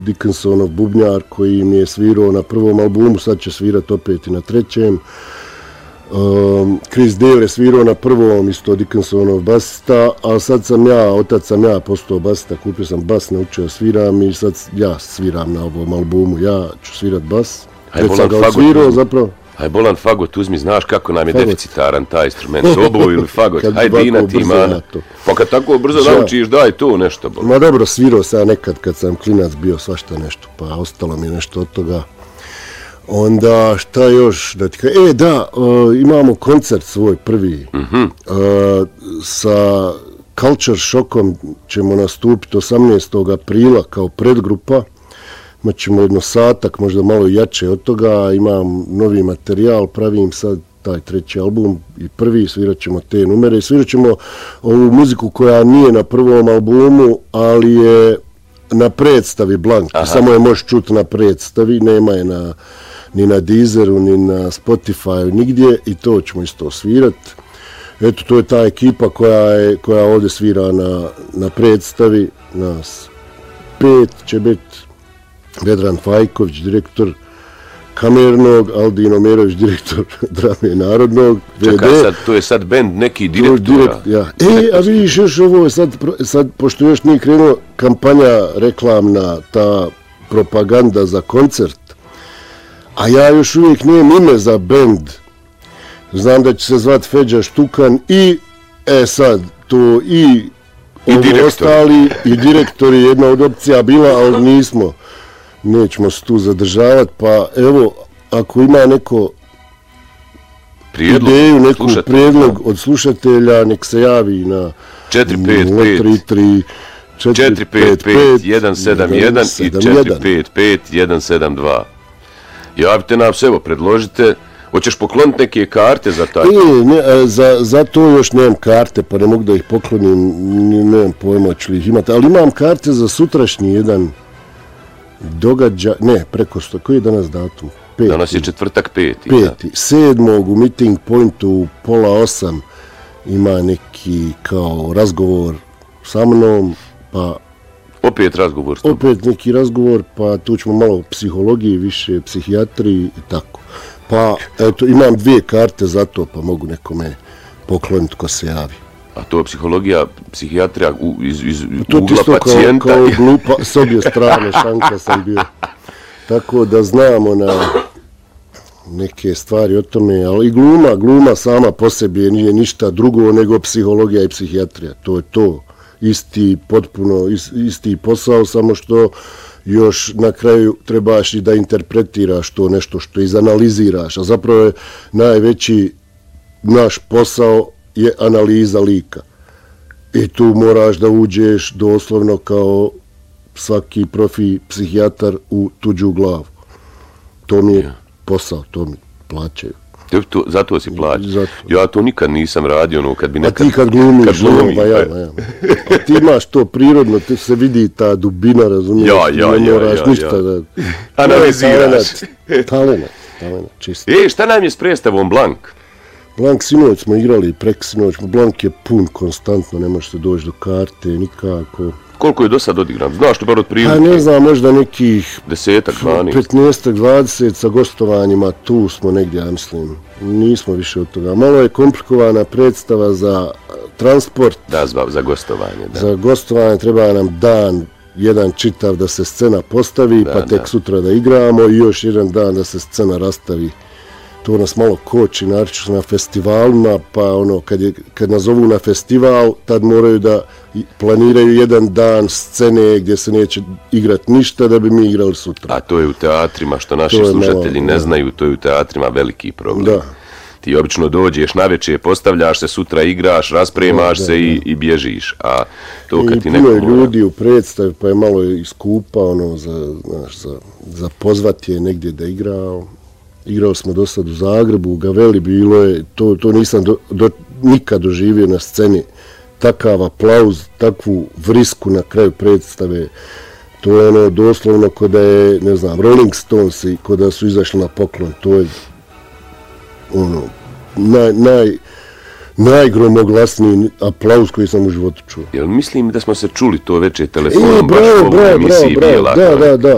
Dickinsonov bubnjar koji mi je svirao na prvom albumu, sad će svirati opet i na trećem. Chris Dale je svirao na prvom, isto Dickinsonov basista, a sad otac sam ja postao basista, kupio sam bas, naučio sviram i sad ja sviram na ovom albumu, ja ću svirat bas. Već sam ga odsvirao zapravo. Aj bolan fagot uzmi, znaš kako nam je deficitaran taj instrument, sobo ili fagot, ajde Dina ti mana. Pa kad tako brzo naučiš, daj to nešto. Bolan. Ma dobro, svirao sam ja nekad kad sam klinac bio svašta nešto, pa ostalo mi nešto od toga. Onda šta još da ti kažem, imamo koncert svoj prvi, sa Culture Shockom ćemo nastupiti 18. aprila kao predgrupa. Imaćemo jedno satak, možda malo jače od toga, imam novi materijal, pravim sad taj treći album i prvi, svirat ćemo te numere, svirat ćemo ovu muziku koja nije na prvom albumu, ali je na predstavi Blank, samo je možeš čuti na predstavi, nema je ni na Deezeru, ni na Spotify, nigdje i to ćemo isto svirat. Eto, to je ta ekipa koja ovdje svira na predstavi, nas 5 će biti. Vedran Fajković, direktor kamernog, Aldin Omerović, direktor drame narodnog. Čekaj, to je sad bend neki direktora. A vidiš još ovo, sad pošto još nije krenuo kampanja reklamna, ta propaganda za koncert, a ja još uvijek nijem ime za bend. Znam da će se zvat Feđa Štukan i, sad, to i ostali, i direktori, jedna od opcija bila, ali nismo. Nećemo se tu zadržavati, pa evo, ako ima neko ideju, neku prijedlog od slušatelja, nek se javi na 455 171 i 455 172. Javite nam se, evo, predložite. Hoćeš pokloniti neke karte za taj? Za to još nemam karte, pa ne mogu da ih poklonim, nemam pojma ću li ih imati, ali imam karte za sutrašnji jedan događaj, preko 100, koji je danas datum? Danas je četvrtak 5. 7. u Meeting Pointu u 7:30 ima neki kao razgovor sa mnom, pa... Opet razgovor? Opet neki razgovor, pa tu ćemo malo o psihologiji, više psihijatriji i tako. Pa, eto, imam 2 karte za to, pa mogu nekome pokloniti ko se javi. A to je psihologija, psihijatrija iz ugla pacijenta? To ti glupa, s obje strane šanka sam bio. Tako da znamo na neke stvari o tome, ali i gluma sama po sebi nije ništa drugo nego psihologija i psihijatrija. To je to. Potpuno isti posao, samo što još na kraju trebaš i da interpretiraš to nešto što izanaliziraš, a zapravo je najveći naš posao je analiza lika. I tu moraš da uđeš doslovno kao svaki profi psihijatar u tuđu glavu. To mi je posao, to mi plaćaju. Zato si plaća. Ja to nikad nisam radio, kad bi nekad... A ti kad glumiš, a ti imaš to prirodno, ti se vidi ta dubina, razumiješ, ne moraš ništa da... Analiziraš. Talent, čisto. Šta nam je s predstavom Blank? Blank sinoć smo igrali, sinoć, Blank je pun konstantno, ne možete doći do karte, nikako. Koliko je do sad odigran? Znaš to bar od prilike? Ne znam, možda nekih 10-ak, 12. 15-ak, 20 sa gostovanjima, tu smo negdje, ja mislim. Nismo više od toga. Malo je komplikovana predstava za transport. Da, za gostovanje. Da. Za gostovanje treba nam dan, jedan čitav da se scena postavi, pa tek sutra da igramo i još jedan dan da se scena rastavi. To nas malo koči, naročito na festivalima, pa kad nas zovu na festival, tad moraju da planiraju jedan dan scene gdje se neće igrati ništa da bi mi igrali sutra. A to je u teatrima, što naši slušatelji ne znaju, to je u teatrima veliki problem. Da. Ti obično dođeš navečer, postavljaš se, sutra igraš, raspremaš se i bježiš. A to kad ti neko mora... I puno ljudi u predstavi, pa je malo iskupa, za pozvati je negdje da igrao. Igrao smo do sad u Zagrebu, u Gaveli, bilo je, to nisam nikad doživio na sceni, takav aplauz, takvu vrisku na kraju predstave, to je doslovno ko da je, ne znam, Rolling Stones i ko da su izašli na poklon, to je najgromoglasniji aplauz koji sam u životu čuo. Jel mislim da smo se čuli to večer telefonom baš u ovoj emisiji Bijela? Da.